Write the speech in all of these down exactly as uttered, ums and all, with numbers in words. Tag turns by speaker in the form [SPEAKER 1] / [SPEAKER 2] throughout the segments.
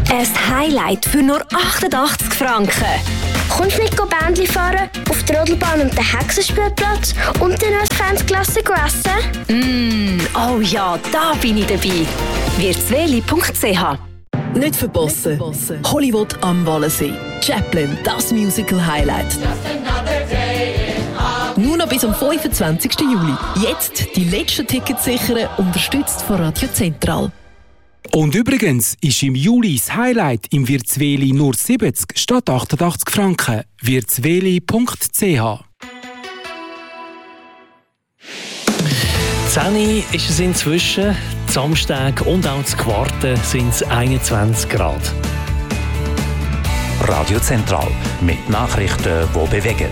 [SPEAKER 1] Ein Highlight für nur achtundachtzig Franken.
[SPEAKER 2] Kommst du nicht Bändli fahren, auf der Rodelbahn und den Hexenspielplatz und dann als Fanklasse essen?
[SPEAKER 1] Mm, oh ja, da bin ich dabei. wirtsweli punkt c h.
[SPEAKER 3] Nicht verpassen. Hollywood am Wallensee. Chaplin, das Musical-Highlight. Nur noch bis am fünfundzwanzigsten Juli. Jetzt die letzten Tickets sichern, unterstützt von Radio Zentral.
[SPEAKER 4] Und übrigens ist im Juli das Highlight im Wirtsweli nur siebzig statt achtundachtzig Franken. wirtsweli punkt c h.
[SPEAKER 5] zehn ist es inzwischen. Samstag und auch zu Quarten sind es einundzwanzig Grad.
[SPEAKER 6] Radio Zentral mit Nachrichten, die bewegen.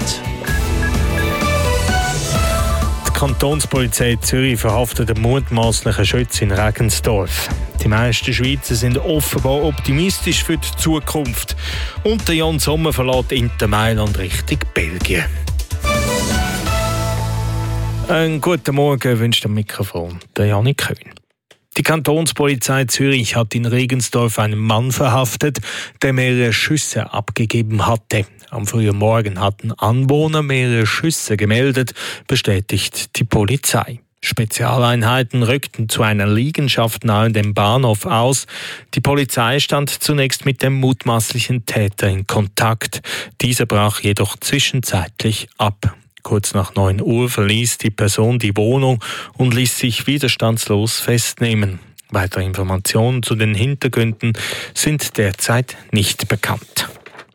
[SPEAKER 5] Die Kantonspolizei Zürich verhaftet einen mutmaßlichen Schützen in Regensdorf. Die meisten Schweizer sind offenbar optimistisch für die Zukunft. Und der Jan Sommer verlässt Inter Mailand Richtung Belgien. Einen guten Morgen wünscht am Mikrofon der Janik Köhn. Die Kantonspolizei Zürich hat in Regensdorf einen Mann verhaftet, der mehrere Schüsse abgegeben hatte. Am frühen Morgen hatten Anwohner mehrere Schüsse gemeldet, bestätigt die Polizei. Spezialeinheiten rückten zu einer Liegenschaft nahe dem Bahnhof aus. Die Polizei stand zunächst mit dem mutmaßlichen Täter in Kontakt. Dieser brach jedoch zwischenzeitlich ab. Kurz nach neun Uhr verließ die Person die Wohnung und ließ sich widerstandslos festnehmen. Weitere Informationen zu den Hintergründen sind derzeit nicht bekannt.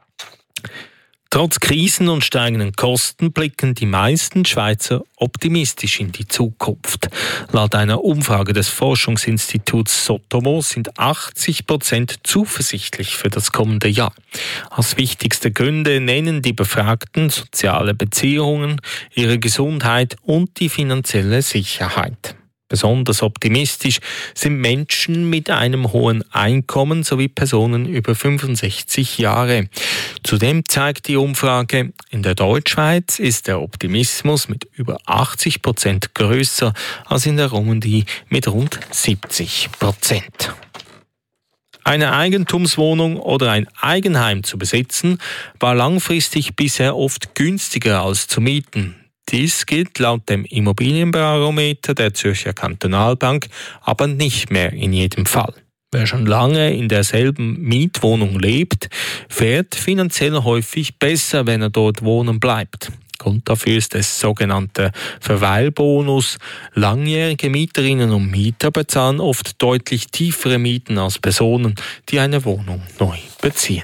[SPEAKER 5] Trotz Krisen und steigenden Kosten blicken die meisten Schweizer optimistisch in die Zukunft. Laut einer Umfrage des Forschungsinstituts Sotomo sind achtzig Prozent zuversichtlich für das kommende Jahr. Als wichtigste Gründe nennen die Befragten soziale Beziehungen, ihre Gesundheit und die finanzielle Sicherheit. Besonders optimistisch sind Menschen mit einem hohen Einkommen sowie Personen über fünfundsechzig Jahre. Zudem zeigt die Umfrage, in der Deutschschweiz ist der Optimismus mit über achtzig Prozent grösser als in der Romandie mit rund siebzig Prozent. Eine Eigentumswohnung oder ein Eigenheim zu besitzen, war langfristig bisher oft günstiger als zu mieten. Dies gilt laut dem Immobilienbarometer der Zürcher Kantonalbank aber nicht mehr in jedem Fall. Wer schon lange in derselben Mietwohnung lebt, fährt finanziell häufig besser, wenn er dort wohnen bleibt. Grund dafür ist der sogenannte Verweilbonus. Langjährige Mieterinnen und Mieter bezahlen oft deutlich tiefere Mieten als Personen, die eine Wohnung neu beziehen.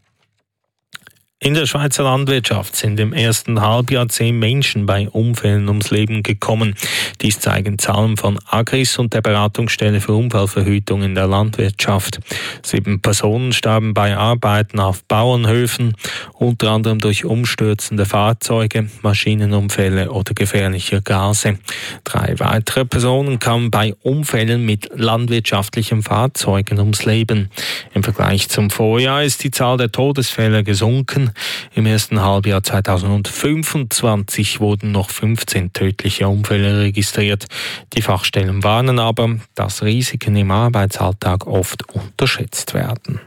[SPEAKER 5] In der Schweizer Landwirtschaft sind im ersten Halbjahr zehn Menschen bei Unfällen ums Leben gekommen. Dies zeigen Zahlen von Agris und der Beratungsstelle für Unfallverhütung in der Landwirtschaft. Sieben Personen starben bei Arbeiten auf Bauernhöfen, unter anderem durch umstürzende Fahrzeuge, Maschinenunfälle oder gefährliche Gase. Drei weitere Personen kamen bei Unfällen mit landwirtschaftlichen Fahrzeugen ums Leben. Im Vergleich zum Vorjahr ist die Zahl der Todesfälle gesunken. Im ersten Halbjahr zweitausendfünfundzwanzig wurden noch fünfzehn tödliche Unfälle registriert. Die Fachstellen warnen aber, dass Risiken im Arbeitsalltag oft unterschätzt werden.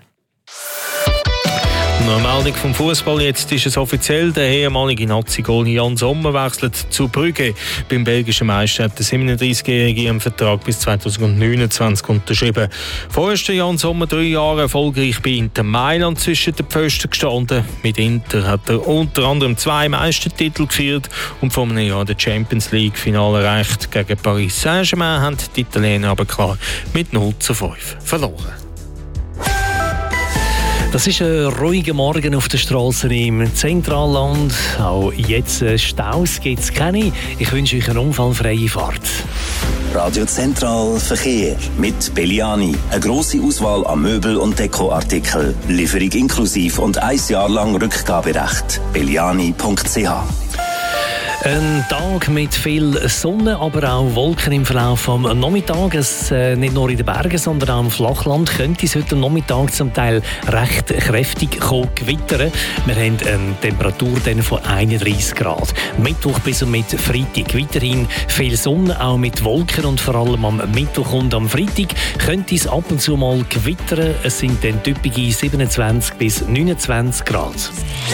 [SPEAKER 5] Eine Meldung vom Fußball. Jetzt ist es offiziell. Der ehemalige Nazi-Goalie Jan Sommer wechselt zu Brügge. Beim belgischen Meister hat der siebenunddreißigjährige einen Vertrag bis zweitausendneunundzwanzig unterschrieben. Vorher ist Jan Sommer drei Jahre erfolgreich bei Inter Mailand zwischen den Pfosten gestanden. Mit Inter hat er unter anderem zwei Meistertitel geführt und vor einem Jahr das Champions League-Finale erreicht. Gegen Paris Saint-Germain haben die Italiener aber klar mit null zu fünf verloren. Das ist ein ruhiger Morgen auf der Straße im Zentralland. Auch jetzt Staus gibt es keine. Ich wünsche euch eine unfallfreie Fahrt.
[SPEAKER 6] Radio Zentral Verkehr mit Belliani. Eine grosse Auswahl an Möbel- und Dekoartikeln. Lieferung inklusiv und ein Jahr lang Rückgaberecht. belliani punkt c h.
[SPEAKER 7] Ein Tag mit viel Sonne, aber auch Wolken im Verlauf des Nachmittags. Es, äh, nicht nur in den Bergen, sondern auch im Flachland könnte es heute am Nachmittag zum Teil recht kräftig kommen, gewittern. Wir haben eine Temperatur dann von einunddreissig Grad. Mittwoch bis und mit Freitag weiterhin viel Sonne, auch mit Wolken, und vor allem am Mittwoch und am Freitag könnte es ab und zu mal gewittern. Es sind dann typische siebenundzwanzig bis neunundzwanzig Grad.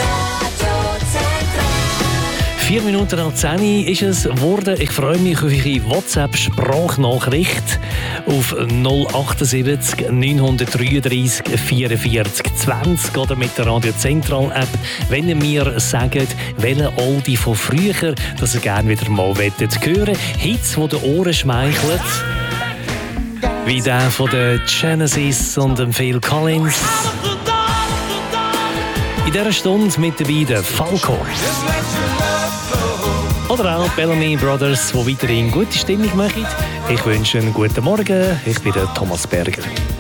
[SPEAKER 7] Vier Minuten nach zehn ist es geworden. Ich freue mich auf eure WhatsApp-Sprachnachricht auf null achtundsiebzig neunhundertdreiunddreißig vierundvierzig zwanzig oder mit der Radio Zentral App, wenn ihr mir sagt, welche Oldie von früher, dass ihr gerne wieder mal hören wollt. Hits, die den Ohren schmeicheln. Wie der von den Genesis und dem Phil Collins. In dieser Stunde mit dabei der Falco. Oder auch Bellamy Brothers, die weiterhin gute Stimmung machen. Ich wünsche einen guten Morgen. Ich bin der Thomas Berger.